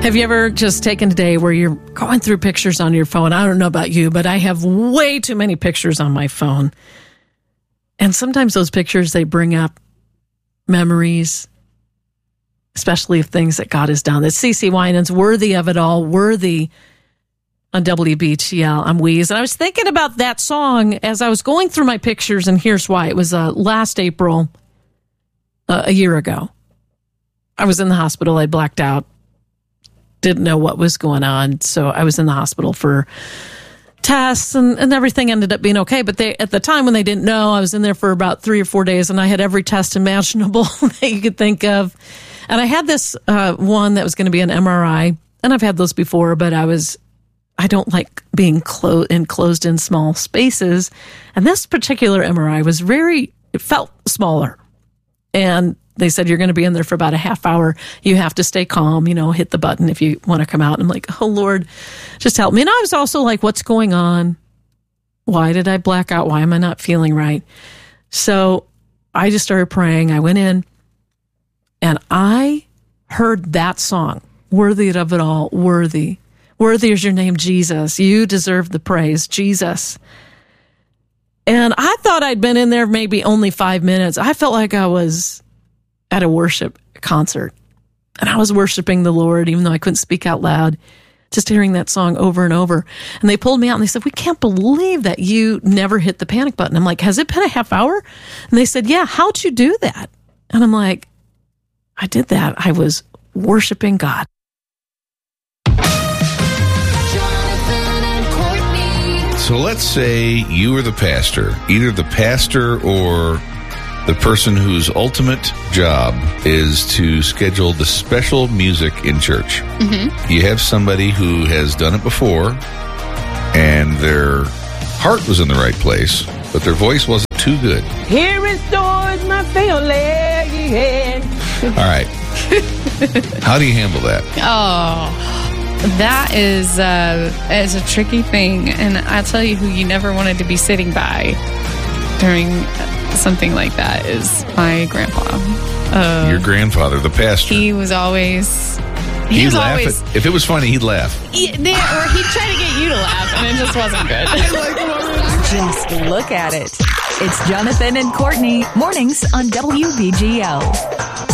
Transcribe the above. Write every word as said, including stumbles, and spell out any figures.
Have you ever just taken a day where you're going through pictures on your phone? I don't know about you, but I have way too many pictures on my phone. And sometimes those pictures, they bring up memories, especially of things that God has done. It's C C Winans, Worthy of It All, Worthy on W B G L. I'm Weeze. And I was thinking about that song as I was going through my pictures, and here's why. It was uh, last April, uh, a year ago. I was in the hospital. I blacked out. Didn't know what was going on. So I was in the hospital for tests, and, and everything ended up being okay. But they, at the time when they didn't know, I was in there for about three or four days, and I had every test imaginable that you could think of. And I had this uh, one that was going to be an M R I, and I've had those before, but I was, I don't like being clo- enclosed in small spaces. And this particular M R I was very, it felt smaller. And they said, you're going to be in there for about a half hour. You have to stay calm, you know, hit the button if you want to come out. I'm like, oh, Lord, just help me. And I was also like, what's going on? Why did I black out? Why am I not feeling right? So I just started praying. I went in and I heard that song, Worthy of It All, Worthy. Worthy is your name, Jesus. You deserve the praise, Jesus. And I thought I'd been in there maybe only five minutes. I felt like I was at a worship concert, and I was worshiping the Lord, even though I couldn't speak out loud, just hearing that song over and over. And they pulled me out and they said, we can't believe that you never hit the panic button. I'm like, has it been a half hour? And they said, yeah, how'd you do that? And I'm like, I did that. I was worshiping God. So let's say you are the pastor, either the pastor or the person whose ultimate job is to schedule the special music in church. Mm-hmm. You have somebody who has done it before, and their heart was in the right place, but their voice wasn't too good. Here restores my feeling. All right. How do you handle that? Oh, that is, uh, is a tricky thing. And I tell you who you never wanted to be sitting by during something like that is my grandpa. Uh, Your grandfather, the pastor. He was always... He He'd was laugh. always, At, if it was funny, he'd laugh. he, they, or he'd try to get you to laugh, and it just wasn't good. Just look at it. It's Jonathan and Courtney, mornings on W B G L.